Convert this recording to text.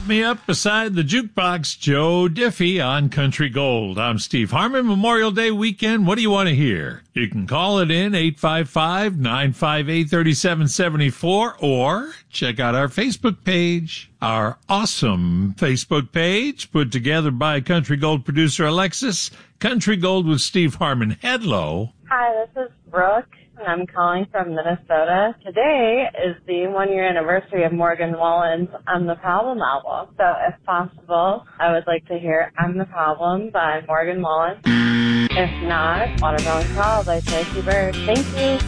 Me Up Beside the Jukebox, Joe Diffie on Country Gold. I'm Steve Harmon. Memorial Day weekend, what do you want to hear? You can call it in 855-958-3774 or check out our Facebook page. Our awesome Facebook page put together by Country Gold producer Alexis. Country Gold with Steve Harmon. Hello. Hi, this is Brooke, and I'm calling from Minnesota. Today is the 1-year anniversary of Morgan Wallen's I'm the Problem album. So if possible, I would like to hear I'm the Problem by Morgan Wallen. If not, Watermelon Call by Tracy Byrd. Thank you.